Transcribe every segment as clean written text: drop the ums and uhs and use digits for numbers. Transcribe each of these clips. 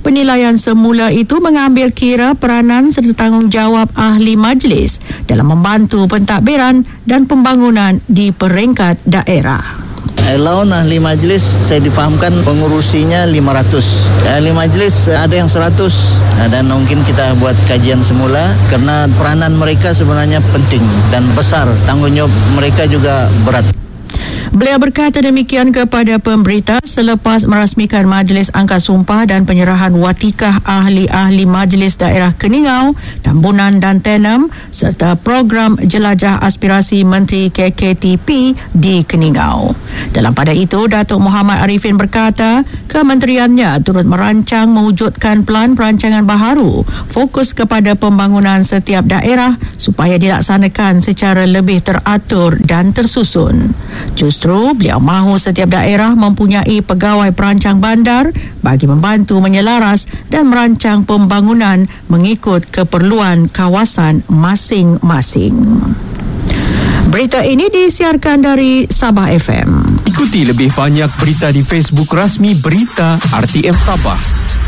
Penilaian semula itu mengambil kira peranan serta tanggungjawab ahli majlis dalam membantu pentadbiran dan pembangunan di peringkat daerah. Allowance ahli majlis saya difahamkan pengurusinya 500. Ahli majlis ada yang 100 dan mungkin kita buat kajian semula kerana peranan mereka sebenarnya penting dan besar. Tanggungjawab mereka juga berat. Beliau berkata demikian kepada pemberita selepas merasmikan Majlis Angkat Sumpah dan penyerahan watikah ahli-ahli Majlis Daerah Keningau, Tambunan dan Tenem serta program Jelajah Aspirasi Menteri KKTP di Keningau. Dalam pada itu, Datuk Muhammad Arifin berkata kementeriannya turut merancang mewujudkan pelan perancangan baharu fokus kepada pembangunan setiap daerah supaya dilaksanakan secara lebih teratur dan tersusun. Justru beliau mahu setiap daerah mempunyai pegawai perancang bandar bagi membantu menyelaras dan merancang pembangunan mengikut keperluan kawasan masing-masing. Berita ini disiarkan dari Sabah FM. Ikuti lebih banyak berita di Facebook rasmi Berita RTM Sabah.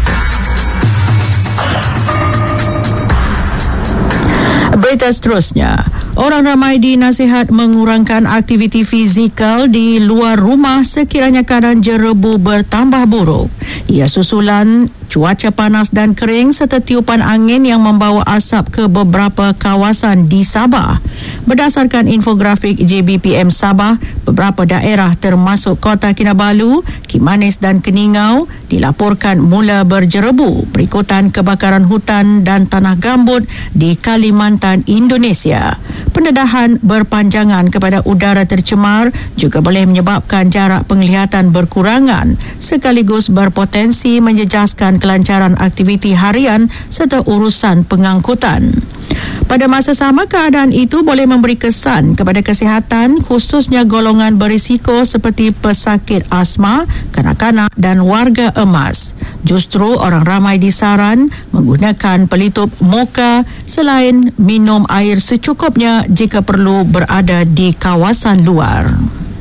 Berita seterusnya, orang ramai dinasihat mengurangkan aktiviti fizikal di luar rumah sekiranya keadaan jerebu bertambah buruk. Ia susulan cuaca panas dan kering serta tiupan angin yang membawa asap ke beberapa kawasan di Sabah. Berdasarkan infografik JBPM Sabah, beberapa daerah termasuk Kota Kinabalu, Kimanis dan Keningau dilaporkan mula berjerebu berikutan kebakaran hutan dan tanah gambut di Kalimantan, Indonesia. Pendedahan berpanjangan kepada udara tercemar juga boleh menyebabkan jarak penglihatan berkurangan sekaligus berpotensi menjejaskan kelancaran aktiviti harian serta urusan pengangkutan. Pada masa sama, keadaan itu boleh memberi kesan kepada kesihatan khususnya golongan berisiko seperti pesakit asma, kanak-kanak dan warga emas. Justru orang ramai disaran menggunakan pelitup muka selain minum air secukupnya jika perlu berada di kawasan luar.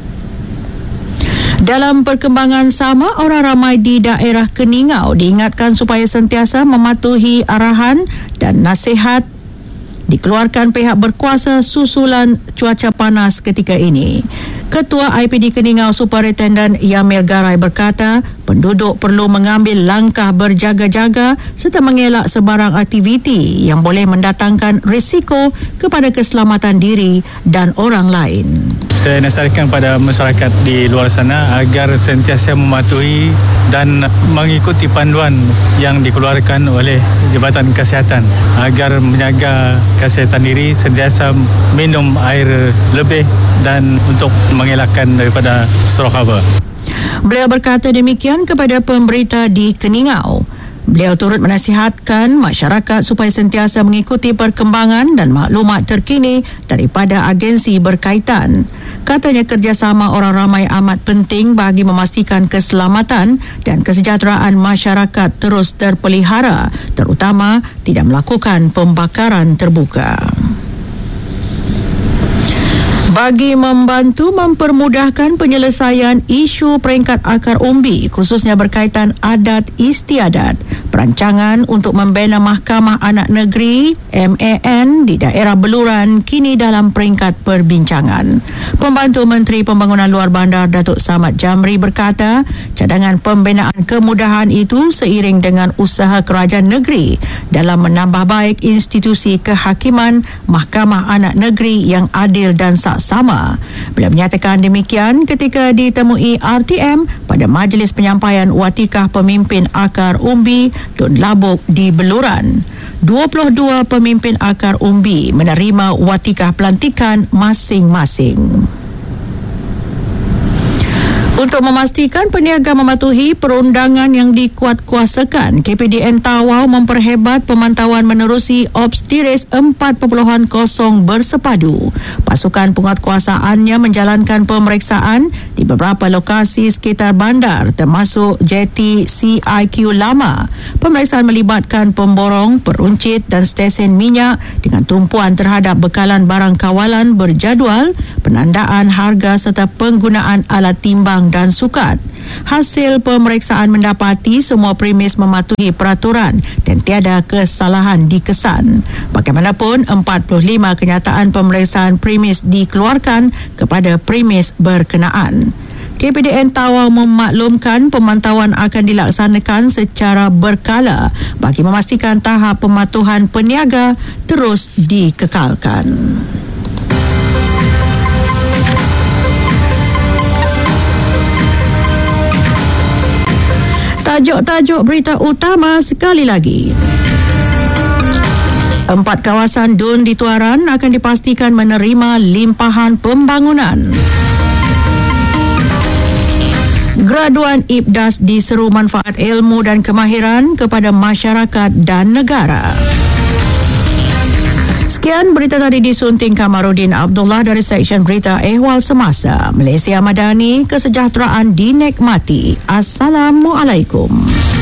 Dalam perkembangan sama, orang ramai di daerah Keningau diingatkan supaya sentiasa mematuhi arahan dan nasihat dikeluarkan pihak berkuasa susulan cuaca panas ketika ini. Ketua IPD Keningau Superintendent Yamil Garai berkata, penduduk perlu mengambil langkah berjaga-jaga serta mengelak sebarang aktiviti yang boleh mendatangkan risiko kepada keselamatan diri dan orang lain. Saya nasihatkan pada masyarakat di luar sana agar sentiasa mematuhi dan mengikuti panduan yang dikeluarkan oleh Jabatan Kesihatan agar menjaga kesihatan diri, sentiasa minum air lebih dan untuk mengelakkan daripada stroke haba. Beliau berkata demikian kepada pemberita di Keningau. Beliau turut menasihatkan masyarakat supaya sentiasa mengikuti perkembangan dan maklumat terkini daripada agensi berkaitan. Katanya kerjasama orang ramai amat penting bagi memastikan keselamatan dan kesejahteraan masyarakat terus terpelihara, terutama tidak melakukan pembakaran terbuka. Bagi membantu mempermudahkan penyelesaian isu peringkat akar umbi khususnya berkaitan adat istiadat, perancangan untuk membina Mahkamah Anak Negeri MAN di daerah Beluran kini dalam peringkat perbincangan. Pembantu Menteri Pembangunan Luar Bandar Datuk Samad Jamri berkata, cadangan pembinaan kemudahan itu seiring dengan usaha kerajaan negeri dalam menambah baik institusi kehakiman Mahkamah Anak Negeri yang adil dan saksama. Beliau menyatakan demikian ketika ditemui RTM pada Majlis Penyampaian Watikah Pemimpin Akar Umbi Dun Labuk di Beluran. 22 pemimpin akar umbi menerima watikah pelantikan masing-masing. Untuk memastikan peniaga mematuhi perundangan yang dikuatkuasakan, KPDN Tawau memperhebat pemantauan menerusi Obstiris 4.0 bersepadu. Pasukan penguatkuasaannya menjalankan pemeriksaan di beberapa lokasi sekitar bandar termasuk jeti CIQ Lama. Pemeriksaan melibatkan pemborong, peruncit dan stesen minyak dengan tumpuan terhadap bekalan barang kawalan berjadual, penandaan harga serta penggunaan alat timbang dan sukat. Hasil pemeriksaan mendapati semua premis mematuhi peraturan dan tiada kesalahan dikesan. Bagaimanapun, 45 kenyataan pemeriksaan premis dikeluarkan kepada premis berkenaan. KPDN Tawau memaklumkan pemantauan akan dilaksanakan secara berkala bagi memastikan tahap pematuhan peniaga terus dikekalkan. Tajuk-tajuk berita utama sekali lagi. 4 kawasan Dun di Tuaran akan dipastikan menerima limpahan pembangunan. Graduan IPDAS diseru manfaat ilmu dan kemahiran kepada masyarakat dan negara. Sekian berita tadi disunting Kamarudin Abdullah dari Seksyen Berita Ehwal Semasa. Malaysia Madani, kesejahteraan dinikmati. Assalamualaikum.